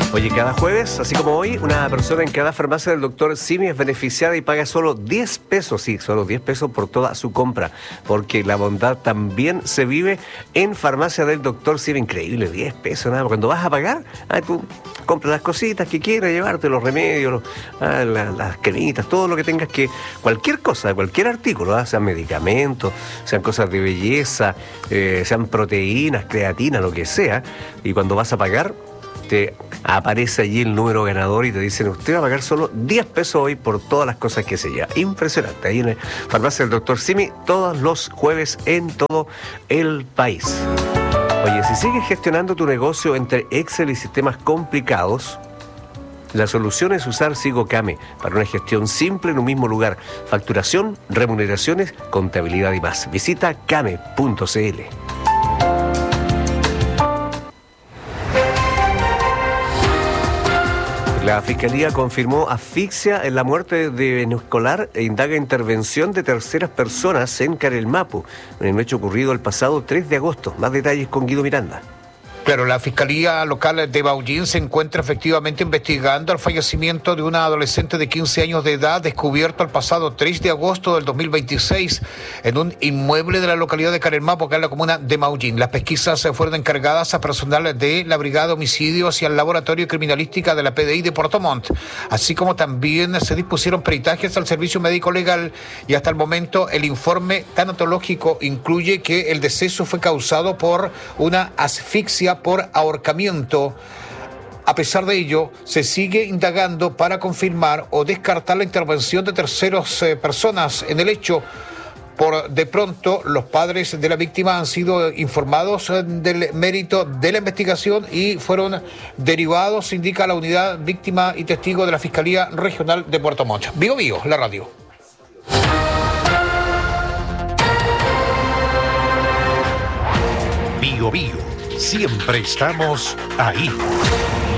Oye, cada jueves, así como hoy, una persona en cada farmacia del doctor Simi es beneficiada y paga solo 10 pesos, sí, solo 10 pesos por toda su compra, porque la bondad también se vive en farmacia del doctor Simi. Increíble, 10 pesos, nada. Cuando vas a pagar, tú compras las cositas que quieras llevarte, los remedios, las cremitas, todo lo que tengas que, cualquier cosa, cualquier artículo, sean medicamentos, sean cosas de belleza, sean proteínas, creatina, lo que sea, y cuando vas a pagar, te aparece allí el número ganador y te dicen, usted va a pagar solo 10 pesos hoy por todas las cosas que se lleva. Impresionante. Ahí en la farmacia del doctor Simi, todos los jueves en todo el país. Oye, si sigues gestionando tu negocio entre Excel y sistemas complicados, la solución es usar SigoCame para una gestión simple en un mismo lugar. Facturación, remuneraciones, contabilidad y más. Visita came.cl. La Fiscalía confirmó asfixia en la muerte de escolar e indaga intervención de terceras personas en Carelmapu, en un hecho ocurrido el pasado 3 de agosto. Más detalles con Guido Miranda. Claro, la Fiscalía Local de Maullín se encuentra efectivamente investigando el fallecimiento de una adolescente de 15 años de edad descubierto el pasado 3 de agosto del 2026 en un inmueble de la localidad de Carelmapu, acá en la comuna de Maullín. Las pesquisas fueron encargadas a personal de la Brigada de Homicidios y al Laboratorio Criminalística de la PDI de Puerto Montt, así como también se dispusieron peritajes al Servicio Médico Legal y hasta el momento el informe tanatológico incluye que el deceso fue causado por una asfixia por ahorcamiento. A pesar de ello, se sigue indagando para confirmar o descartar la intervención de terceras personas en el hecho. Por de pronto, los padres de la víctima han sido informados del mérito de la investigación y fueron derivados, indica la unidad víctima y testigo de la Fiscalía Regional de Puerto Montt. Bio Bio, la radio. Bio Bio. Siempre estamos ahí.